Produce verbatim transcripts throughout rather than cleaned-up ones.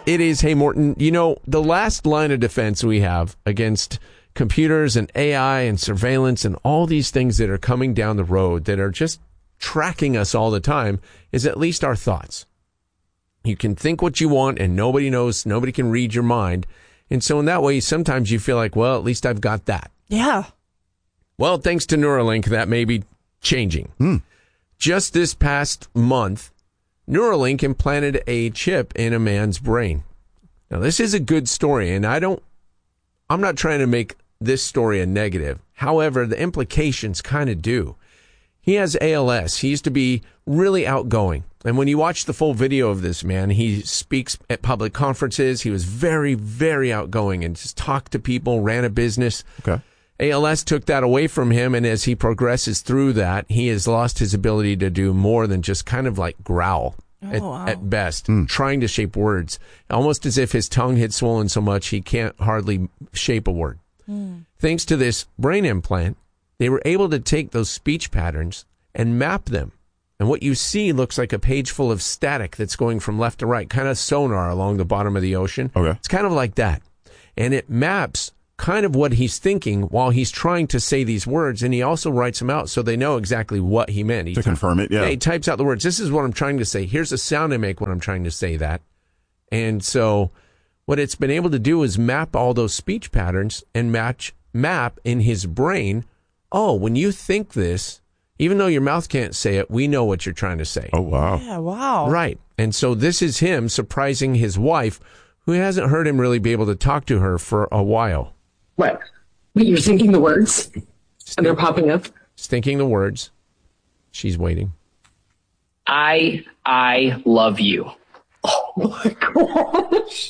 It is. Hey, Morton, you know, the last line of defense we have against computers and A I and surveillance and all these things that are coming down the road that are just tracking us all the time is at least our thoughts. You can think what you want and nobody knows, nobody can read your mind. And so in that way, sometimes you feel like, well, at least I've got that. Yeah. Well, thanks to Neuralink, that may be changing. Hmm. Just this past month, Neuralink implanted a chip in a man's brain. Now, this is a good story, and I don't, I'm not trying to make this story a negative. However, the implications kind of do. He has A L S. He used to be really outgoing. And when you watch the full video of this man, he speaks at public conferences. He was very, very outgoing and just talked to people, ran a business. Okay. A L S took that away from him, and as he progresses through that, he has lost his ability to do more than just kind of like growl oh, at, wow. at best, Mm. trying to shape words, almost as if his tongue had swollen so much he can't hardly shape a word. Mm. Thanks to this brain implant, they were able to take those speech patterns and map them. And what you see looks like a page full of static that's going from left to right, kind of sonar along the bottom of the ocean. Okay. It's kind of like that. And it maps kind of what he's thinking while he's trying to say these words, and he also writes them out so they know exactly what he meant. He To confirm it, yeah. yeah. He types out the words. This is what I'm trying to say. Here's the sound I make when I'm trying to say that. And so what it's been able to do is map all those speech patterns and match map in his brain. Oh, when you think this, even though your mouth can't say it, we know what you're trying to say. Oh, wow. Yeah, wow. Right. And so this is him surprising his wife, who hasn't heard him really be able to talk to her for a while. What? Wait, you're thinking the words? And they're popping up? He's thinking the words. She's waiting. I, I love you. Oh my gosh.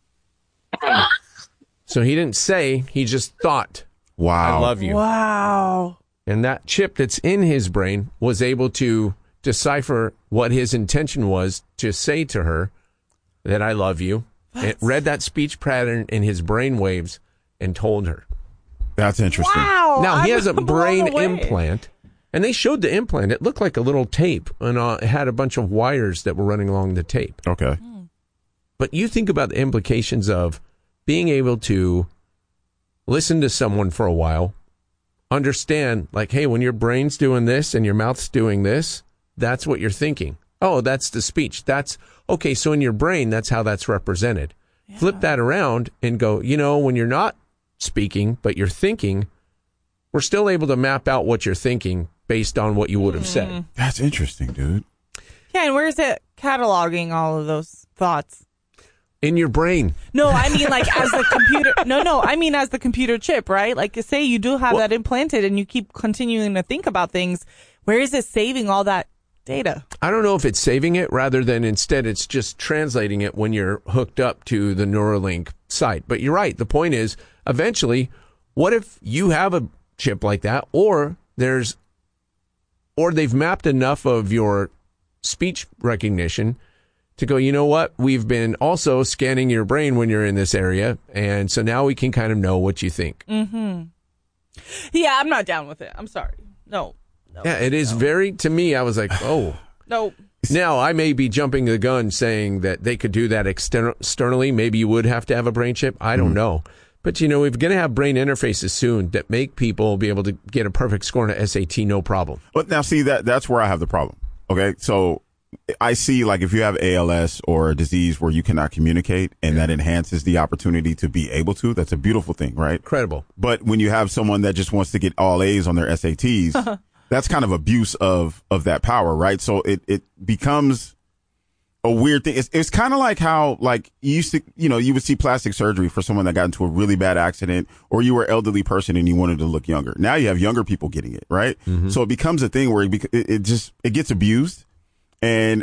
So he didn't say, he just thought, Wow. I love you. Wow. And that chip that's in his brain was able to decipher what his intention was to say to her, that I love you. It read that speech pattern in his brain waves and told her. That's interesting. Wow. Now, he I'm has a blown brain away. implant, and they showed the implant. It looked like a little tape, and uh, it had a bunch of wires that were running along the tape. Okay. But you think about the implications of being able to listen to someone for a while, understand, like, hey, when your brain's doing this and your mouth's doing this, that's what you're thinking. Oh, that's the speech. That's, okay, so in your brain, that's how that's represented. Yeah. Flip that around and go, you know, when you're not speaking, but you're thinking, we're still able to map out what you're thinking based on what you would have said. That's interesting, dude. Yeah, and where's it cataloging all of those thoughts? In your brain. No, I mean like as the computer. No, no, I mean as the computer chip, right? Like say you do have Well, that implanted and you keep continuing to think about things. Where is it saving all that data? I don't know if it's saving it rather than instead it's just translating it when you're hooked up to the Neuralink site. But you're right. The point is eventually, what if you have a chip like that or there's or they've mapped enough of your speech recognition to go, you know what? We've been also scanning your brain when you're in this area. And so now we can kind of know what you think. Mm-hmm. Yeah, I'm not down with it. I'm sorry. No. no yeah, it is no. very, to me, I was like, oh. No. Now, I may be jumping the gun saying that they could do that exter- externally. Maybe you would have to have a brain chip. I don't mm. know. But, you know, we're going to have brain interfaces soon that make people be able to get a perfect score on an S A T, no problem. But now, see, that that's where I have the problem. Okay, so I see, like, if you have A L S or a disease where you cannot communicate and that enhances the opportunity to be able to, that's a beautiful thing, right? Incredible. But when you have someone that just wants to get all A's on their S A Ts, that's kind of abuse of, of that power, right? So it, it becomes a weird thing. It's, it's kind of like how, like, you used to, you know, you would see plastic surgery for someone that got into a really bad accident, or you were an elderly person and you wanted to look younger. Now you have younger people getting it, right? Mm-hmm. So it becomes a thing where it, bec- it, it just, it gets abused. And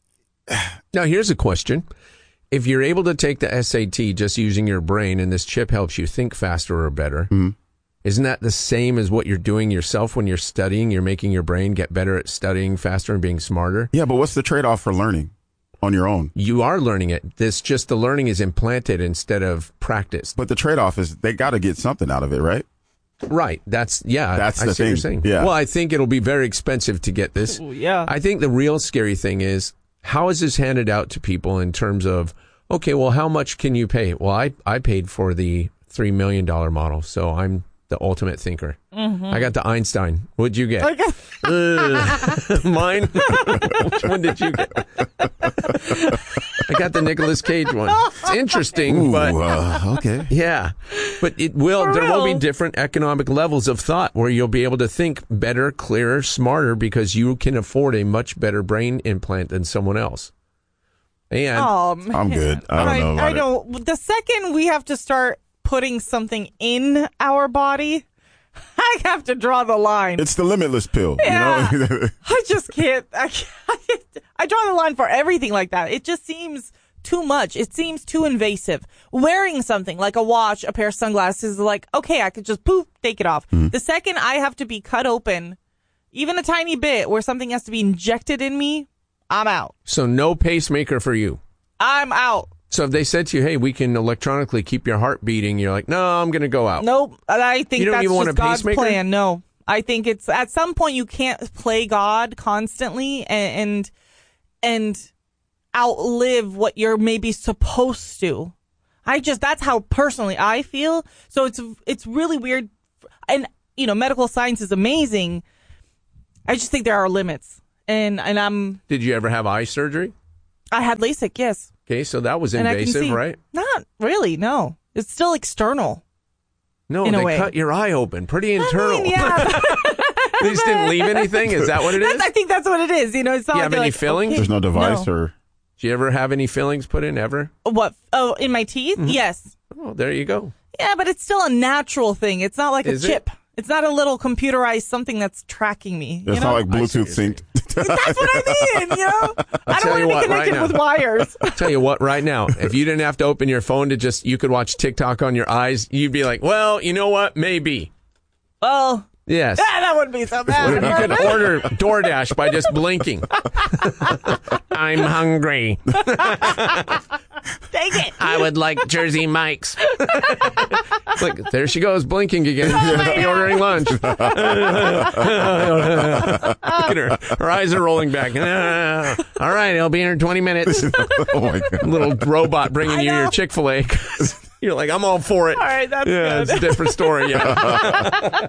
now here's a question. If you're able to take the S A T just using your brain and this chip helps you think faster or better, mm-hmm. isn't that the same as what you're doing yourself when you're studying? You're making your brain get better at studying faster and being smarter? Yeah, but what's the trade-off for learning on your own? You are learning it. This just the learning is implanted instead of practiced. But the trade-off is they got to get something out of it, right? Right. That's, yeah. That's I the see thing. what you're saying. Yeah. Well, I think it'll be very expensive to get this. Ooh, yeah. I think the real scary thing is, how is this handed out to people in terms of, Okay, well, how much can you pay? Well, I, I paid for the three million dollars model, so I'm the ultimate thinker. Mm-hmm. I got the Einstein. What'd you get? Okay. uh, mine? Which one did you get? I got the Nicolas Cage one. It's interesting, Ooh, but uh, okay. yeah. But it will. For there will be real? different economic levels of thought where you'll be able to think better, clearer, smarter because you can afford a much better brain implant than someone else. And Oh, man. I'm good. I don't I, know about I it. don't. The second we have to start putting something in our body, I have to draw the line. It's the limitless pill. Yeah. You know? I just can't. I, can't. I draw the line for everything like that. It just seems too much. It seems too invasive. Wearing something like a watch, a pair of sunglasses, like, okay, I could just poof, take it off. Mm. The second I have to be cut open, even a tiny bit, where something has to be injected in me, I'm out. so no pacemaker for you. I'm out. So if they said to you, hey, we can electronically keep your heart beating, you're like, no, I'm going to go out. Nope. I think You don't that's even just want a God's pacemaker? plan. No. I think it's at some point you can't play God constantly and and, and outlive what you're maybe supposed to. I just that's how personally I feel. So it's it's really weird, and you know, medical science is amazing. I just think there are limits, and and I'm Did you ever have eye surgery? I had LASIK, yes, Okay, so that was and I can invasive, see. right? Not really. No, it's still external. No, in a they way. cut your eye open. Pretty I internal. mean, yeah. They just didn't leave anything? Is that what it is? That's, I think that's what it is. You know, it's not Do you like have they're any like, fillings? okay, There's no device no. or Did you ever have any fillings put in ever? What? Oh, in my teeth? Mm-hmm. Yes. Oh, there you go. Yeah, but it's still a natural thing. It's not like Is a it? chip. It's not a little computerized something that's tracking me. it's you not know? like I see Bluetooth what you're synced. That's what I mean, you know? I tell don't you want to what, be right connected now. with wires. Tell you what, right now, if you didn't have to open your phone to just, you could watch TikTok on your eyes, you'd be like, well, you know what? Maybe. Well, Yes. yeah, that wouldn't be so bad. You could order DoorDash by just blinking. I'm hungry. Take it. I would like Jersey Mike's. Like, there she goes, blinking again. Be ordering lunch. Look at her. Her eyes are rolling back. All right, I'll be here in twenty minutes. Oh my god. Little robot bringing I you your know. Chick-fil-A. You're like, I'm all for it. All right, that's Yeah, good. it's a different story. Yeah.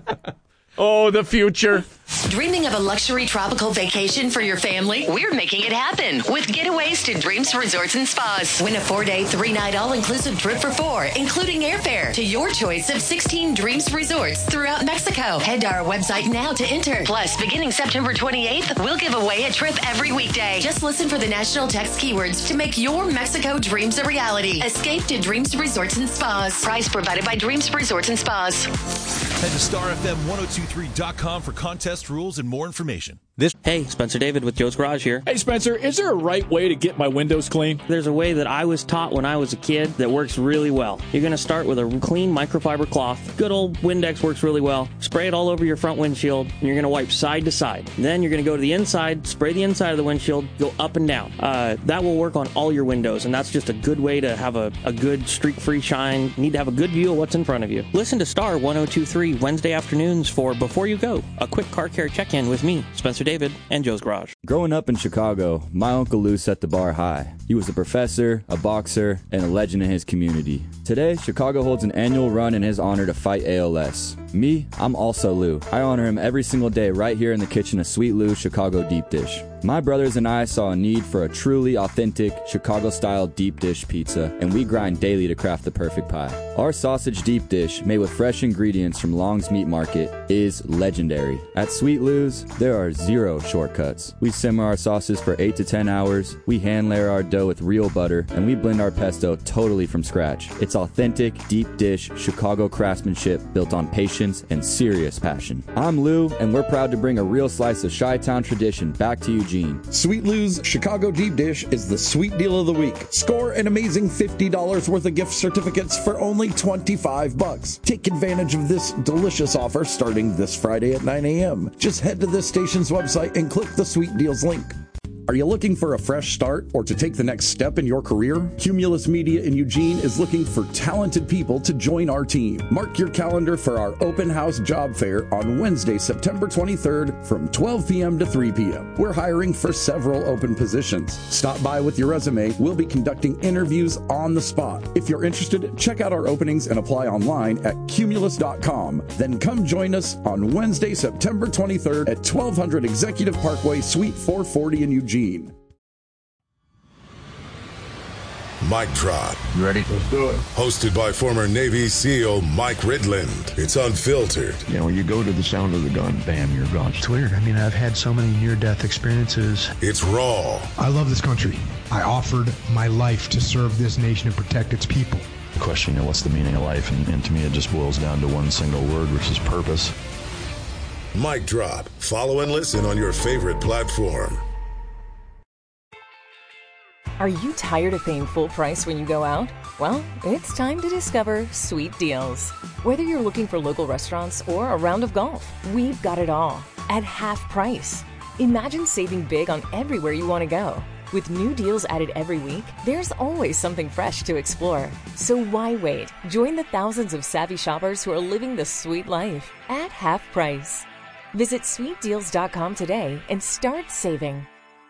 Oh, the future. Dreaming of a luxury tropical vacation for your family? We're making it happen with Getaways to Dreams Resorts and Spas. Win a four-day, three-night all-inclusive trip for four, including airfare to your choice of sixteen Dreams Resorts throughout Mexico. Head to our website now to enter. Plus, beginning September twenty-eighth, we'll give away a trip every weekday. Just listen for the national text keywords to make your Mexico dreams a reality. Escape to Dreams Resorts and Spas. Prize provided by Dreams Resorts and Spas. Head to star f m ten twenty-three dot com for contest rules and more information. This Hey, Spencer David with Joe's Garage here. Hey, Spencer, is there a right way to get my windows clean? There's a way that I was taught when I was a kid that works really well. You're going to start with a clean microfiber cloth. Good old Windex works really well. Spray it all over your front windshield, and you're going to wipe side to side. Then you're going to go to the inside, spray the inside of the windshield, go up and down. Uh, that will work on all your windows, and that's just a good way to have a, a good streak-free shine. You need to have a good view of what's in front of you. Listen to Star ten twenty-three Wednesday afternoons for Before You Go, a quick car care check-in with me, Spencer David, and Joe's Garage. Growing up in Chicago, my Uncle Lou set the bar high. He was a professor, a boxer, and a legend in his community. Today, Chicago holds an annual run in his honor to fight A L S. Me, I'm also Lou. I honor him every single day right here in the kitchen of Sweet Lou's Chicago Deep Dish. My brothers and I saw a need for a truly authentic Chicago-style deep dish pizza, and we grind daily to craft the perfect pie. Our sausage deep dish, made with fresh ingredients from Long's Meat Market, is legendary. At Sweet Lou's, there are zero shortcuts. We simmer our sauces for eight to ten hours, we hand layer our dough with real butter, and we blend our pesto totally from scratch. It's authentic, deep dish, Chicago craftsmanship built on patience and serious passion. I'm Lou, and we're proud to bring a real slice of Chi-Town tradition back to Eugene. Sweet Lou's Chicago Deep Dish is the sweet deal of the week. Score an amazing fifty dollars worth of gift certificates for only twenty-five bucks. Take advantage of this delicious offer starting this Friday at nine a.m. Just head to this station's website and click the Sweet Deals link. Are you looking for a fresh start or to take the next step in your career? Cumulus Media in Eugene is looking for talented people to join our team. Mark your calendar for our open house job fair on Wednesday, September twenty-third from twelve p.m. to three p.m. We're hiring for several open positions. Stop by with your resume. We'll be conducting interviews on the spot. If you're interested, check out our openings and apply online at cumulus dot com. Then come join us on Wednesday, September twenty-third at twelve hundred Executive Parkway, Suite four forty in Eugene. Mic Drop. You ready? Let's do it. Hosted by former Navy SEAL Mike Ridland. It's unfiltered. You know, when you go to the sound of the gun, bam, you're gone. It's weird. I mean, I've had so many near-death experiences. It's raw. I love this country. I offered my life to serve this nation and protect its people. The question, you know, what's the meaning of life? And, and to me, it just boils down to one single word, which is purpose. Mic Drop. Follow and listen on your favorite platform. Are you tired of paying full price when you go out? Well, it's time to discover Sweet Deals. Whether you're looking for local restaurants or a round of golf, we've got it all at half price. Imagine saving big on everywhere you want to go. With new deals added every week, there's always something fresh to explore. So why wait? Join the thousands of savvy shoppers who are living the sweet life at half price. Visit sweet deals dot com today and start saving.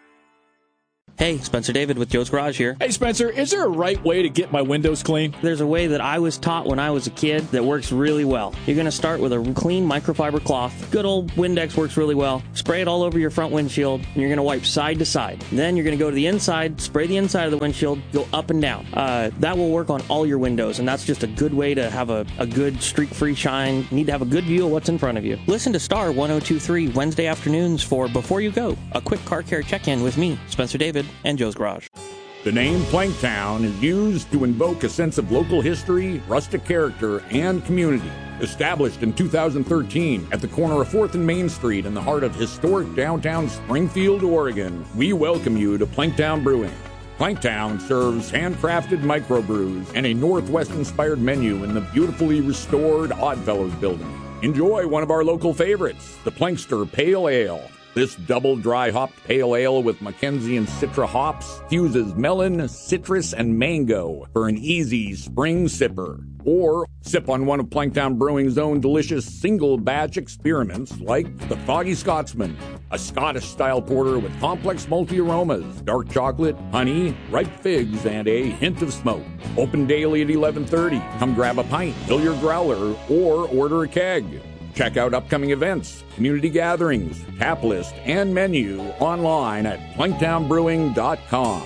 Hey, Spencer David with Joe's Garage here. Hey, Spencer, is there a right way to get my windows clean? There's a way that I was taught when I was a kid that works really well. You're going to start with a clean microfiber cloth. Good old Windex works really well. Spray it all over your front windshield, and you're going to wipe side to side. Then you're going to go to the inside, spray the inside of the windshield, go up and down. Uh, that will work on all your windows, and that's just a good way to have a, a good streak-free shine. You need to have a good view of what's in front of you. Listen to Star one oh two point three Wednesday afternoons for Before You Go, a quick car care check-in with me, Spencer David, and Joe's Garage. The name Planktown is used to invoke a sense of local history, rustic character, and community. Established in two thousand thirteen at the corner of fourth and Main Street in the heart of historic downtown Springfield, Oregon, we welcome you to Planktown Brewing. Planktown serves handcrafted microbrews and a Northwest-inspired menu in the beautifully restored Oddfellows building. Enjoy one of our local favorites, the Plankster Pale Ale. This double dry hopped pale ale with Mackenzie and Citra hops fuses melon, citrus, and mango for an easy spring sipper. Or sip on one of Planktown Brewing's own delicious single batch experiments like the Foggy Scotsman, a Scottish-style porter with complex multi-aromas, dark chocolate, honey, ripe figs, and a hint of smoke. Open daily at eleven thirty. Come grab a pint, fill your growler, or order a keg. Check out upcoming events, community gatherings, tap list, and menu online at planktown brewing dot com.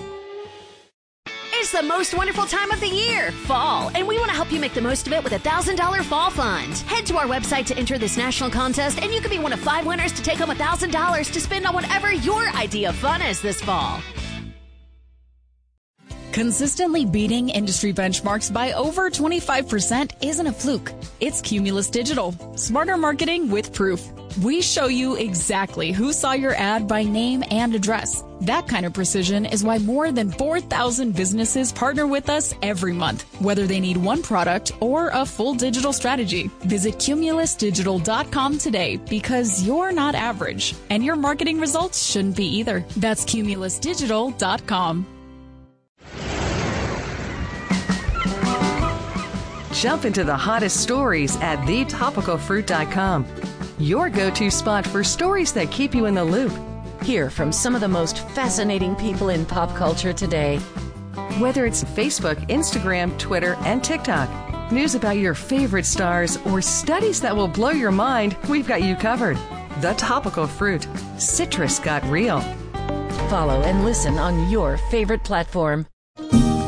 It's the most wonderful time of the year, fall, and we want to help you make the most of it with a one thousand dollars fall fund. Head to our website to enter this national contest, and you could be one of five winners to take home one thousand dollars to spend on whatever your idea of fun is this fall. Consistently beating industry benchmarks by over twenty-five percent isn't a fluke. It's Cumulus Digital. Smarter marketing with proof. We show you exactly who saw your ad by name and address. That kind of precision is why more than four thousand businesses partner with us every month, whether they need one product or a full digital strategy. Visit cumulus digital dot com today because you're not average, and your marketing results shouldn't be either. That's cumulus digital dot com. Jump into the hottest stories at the topical fruit dot com. Your go-to spot for stories that keep you in the loop. Hear from some of the most fascinating people in pop culture today. Whether it's Facebook, Instagram, Twitter, and TikTok, news about your favorite stars, or studies that will blow your mind, we've got you covered. The Topical Fruit. Citrus got real. Follow and listen on your favorite platform.